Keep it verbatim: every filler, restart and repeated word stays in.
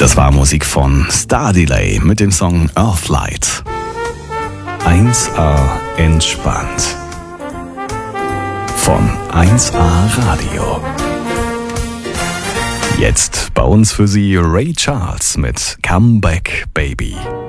Das war Musik von Star Delay mit dem Song Earthlight. eins A entspannt. Von eins A Radio. Jetzt bei uns für Sie Ray Charles mit Come Back Baby.